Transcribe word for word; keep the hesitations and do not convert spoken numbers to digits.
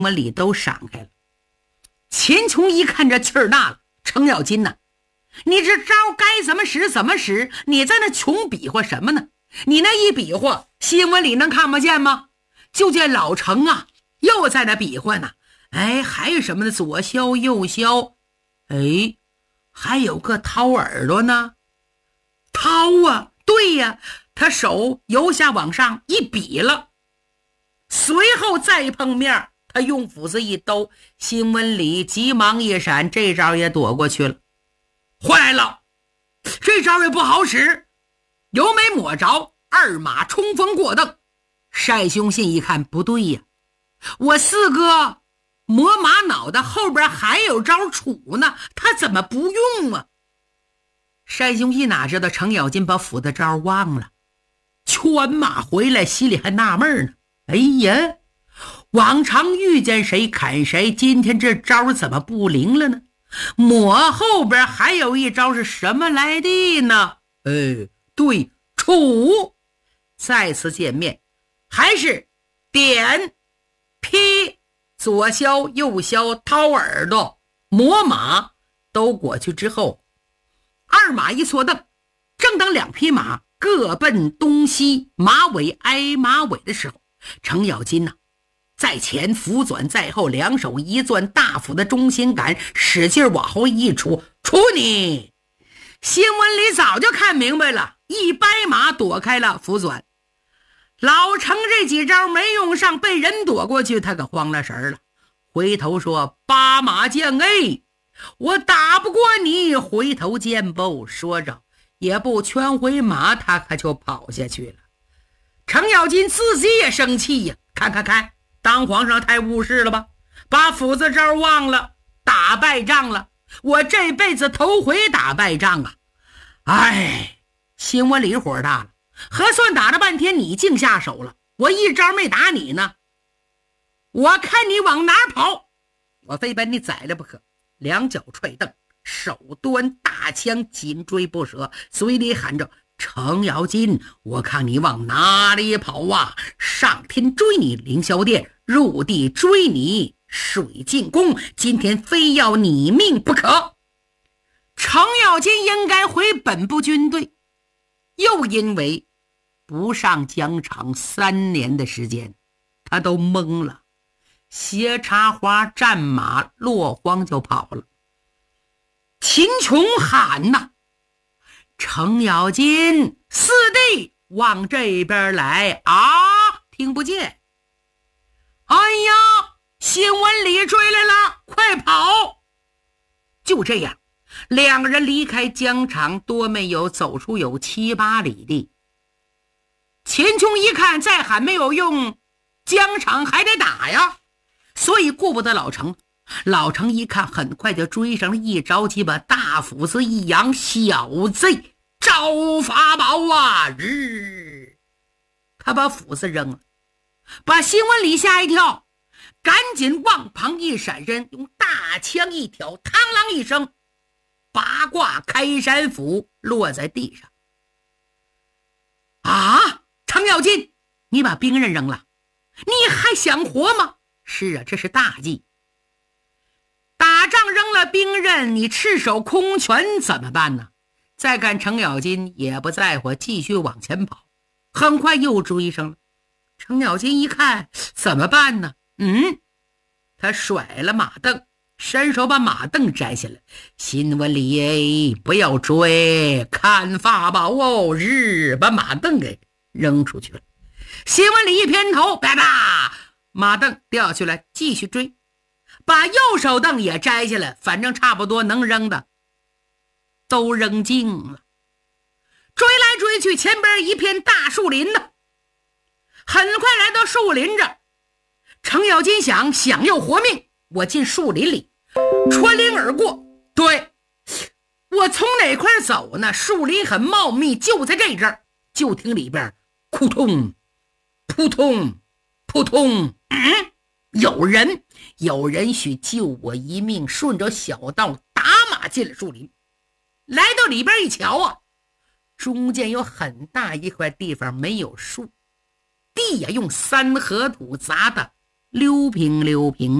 文礼都闪开了。秦琼一看这气儿大了，程咬金呐，你这招该怎么使怎么使，你在那穷比划什么呢？你那一比划，新闻里能看不见吗？就见老程啊又在那比划呢，哎，还有什么呢？左削右削，哎，还有个掏耳朵呢。掏啊，对呀，他手由下往上一比了，随后再碰面，他用斧子一兜，新闻里急忙一闪，这招也躲过去了。坏了，这招也不好使，有没抹着，二马冲锋过凳。单兄信一看不对呀，我四哥磨马脑袋后边还有招杵呢，他怎么不用啊？单兄信哪知道程咬金把斧子招忘了，圈马回来心里还纳闷呢。哎呀，往常遇见谁砍谁，今天这招怎么不灵了呢？抹后边还有一招是什么来的呢？呃，对，杵。再次见面还是点劈，左削右削，掏耳朵磨马都过去之后，二马一错蹬，正当两匹马各奔东西，马尾挨马尾的时候，程咬金呐、啊在前扶转在后，两手一攥大斧的中心杆，使劲往后一杵，杵你！新闻里早就看明白了，一掰马躲开了扶转。老程这几招没用上，被人躲过去，他可慌了神了，回头说：八马将哎，我打不过你，回头见不？说着也不圈回马，他可就跑下去了。程咬金自己也生气呀，看看看，当皇上太误事了吧，把斧子招忘了，打败仗了，我这辈子头回打败仗啊！哎，新闻里火大了，核算打了半天，你竟下手了，我一招没打你呢，我看你往哪跑，我非把你宰了不可。两脚踹蹬，手端大枪，紧追不舍，嘴里喊着：程咬金，我看你往哪里跑啊！上天追你凌霄殿，入地追你水晶宫，今天非要你命不可。程咬金应该回本部军队，又因为不上疆场三年的时间，他都懵了，斜插花战马落荒就跑了。秦琼喊呐，程咬金，四弟往这边来啊！听不见。哎呀，新闻里追来了，快跑！就这样，两个人离开疆场多没有走出有七八里地。秦琼一看再喊没有用，疆场还得打呀，所以顾不得老程。老程一看很快就追上了，一着急把大斧子一扬，小贼招法宝啊！日，他把斧子扔了，把新闻里吓一跳，赶紧往旁一闪身，用大枪一挑，嘡啷一声，八卦开山斧落在地上。啊，程咬金，你把兵刃扔了，你还想活吗？是啊，这是大忌。打仗扔了兵刃，你赤手空拳怎么办呢？再看程咬金也不在乎，继续往前跑，很快又追上了。程咬金一看怎么办呢？嗯，他甩了马镫，伸手把马镫摘下来。新闻里不要追，看法宝哦！日，把马镫给扔出去了。新闻里一偏头，啪嗒，马镫掉下来，继续追，把右手镫也摘下来，反正差不多能扔的都扔尽了。追来追去，前边一片大树林呢，很快来到树林这儿。程咬金想想要活命，我进树林里穿林而过。对，我从哪块走呢？树林很茂密，就在这阵儿，就听里边扑通扑通扑通，嗯，有人有人许救我一命，顺着小道打马进了树林。来到里边一瞧啊，中间有很大一块地方没有树，地呀用三合土砸的溜平溜平。